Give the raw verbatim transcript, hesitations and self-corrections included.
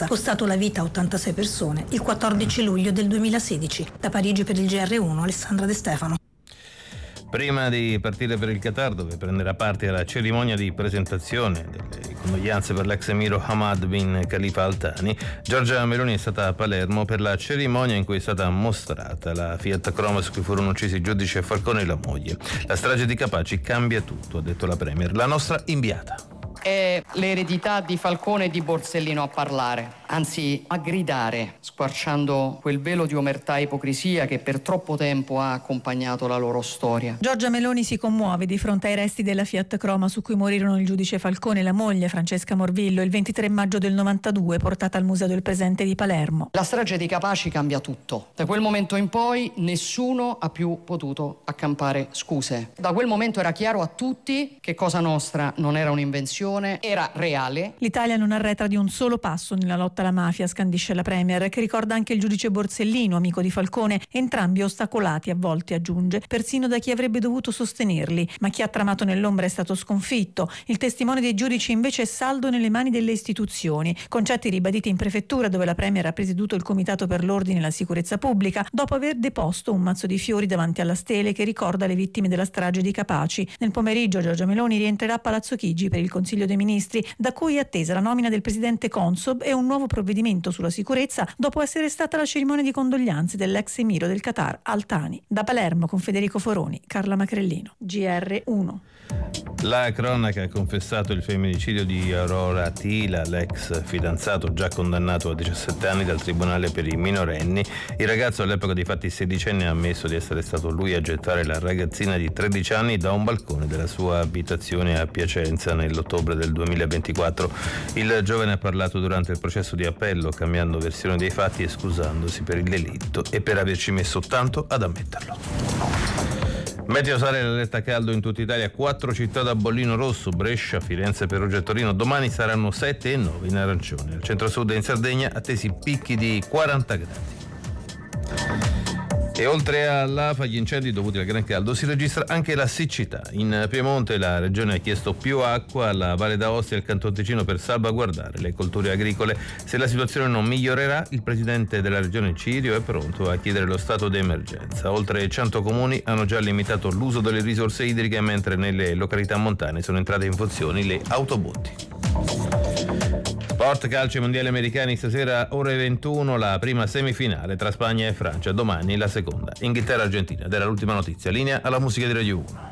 violenza, costato la vita a ottantasei persone il quattordici luglio del duemilasedici. Da Parigi per il G R uno, Alessandra De Stefano. Prima di partire per il Qatar, dove prenderà parte alla cerimonia di presentazione delle condoglianze per l'ex emiro Hamad bin Khalifa Al Thani, Giorgia Meloni è stata a Palermo per la cerimonia in cui è stata mostrata la Fiat Croma su cui furono uccisi il giudice Falcone e la moglie. La strage di Capaci cambia tutto, ha detto la Premier, la nostra inviata. È l'eredità di Falcone e di Borsellino a parlare, anzi a gridare, squarciando quel velo di omertà e ipocrisia che per troppo tempo ha accompagnato la loro storia. Giorgia Meloni si commuove di fronte ai resti della Fiat Croma su cui morirono il giudice Falcone e la moglie Francesca Morvillo il ventitré maggio del novantadue, portata al Museo del Presente di Palermo. La strage di Capaci cambia tutto. Da quel momento in poi nessuno ha più potuto accampare scuse. Da quel momento era chiaro a tutti che Cosa Nostra non era un'invenzione, era reale. L'Italia non arretra di un solo passo nella lotta alla mafia, scandisce la Premier, che ricorda anche il giudice Borsellino, amico di Falcone, entrambi ostacolati a volte, aggiunge, persino da chi avrebbe dovuto sostenerli, ma chi ha tramato nell'ombra è stato sconfitto. Il testimone dei giudici invece è saldo nelle mani delle istituzioni. Concetti ribaditi in prefettura, dove la Premier ha presieduto il Comitato per l'Ordine e la Sicurezza Pubblica, dopo aver deposto un mazzo di fiori davanti alla stele che ricorda le vittime della strage di Capaci. Nel pomeriggio Giorgia Meloni rientrerà a Palazzo Chigi per il Consiglio dei Ministri, da cui è attesa la nomina del presidente Consob e un nuovo provvedimento sulla sicurezza dopo essere stata la cerimonia di condoglianze dell'ex emiro del Qatar Al Thani. Da Palermo con Federico Foroni, Carla Macrellino, G R uno. La cronaca ha confessato il femminicidio di Aurora Tila, l'ex fidanzato già condannato a diciassette anni dal Tribunale per i minorenni. Il ragazzo, all'epoca dei fatti sedicenne, ha ammesso di essere stato lui a gettare la ragazzina di tredici anni da un balcone della sua abitazione a Piacenza nell'ottobre del duemilaventiquattro. Il giovane ha parlato durante il processo di appello, cambiando versione dei fatti e scusandosi per il delitto e per averci messo tanto ad ammetterlo. Meteo sale l'allerta caldo in tutta Italia, quattro città da bollino rosso, Brescia, Firenze, Perugia e Torino. Domani saranno sette e nove in arancione. Al centro-sud e in Sardegna attesi picchi di quaranta gradi. E oltre all'afa, gli incendi dovuti al gran caldo, si registra anche la siccità. In Piemonte la regione ha chiesto più acqua alla Valle d'Aosta e al Canton Ticino per salvaguardare le colture agricole. Se la situazione non migliorerà, il presidente della regione Cirio è pronto a chiedere lo stato d'emergenza. Oltre cento comuni hanno già limitato l'uso delle risorse idriche, mentre nelle località montane sono entrate in funzione le autobotti. Sport, calcio, mondiali americani, stasera ore ventuno la prima semifinale tra Spagna e Francia, domani la seconda. Inghilterra-Argentina, ed era l'ultima notizia. Linea alla musica di Radio uno.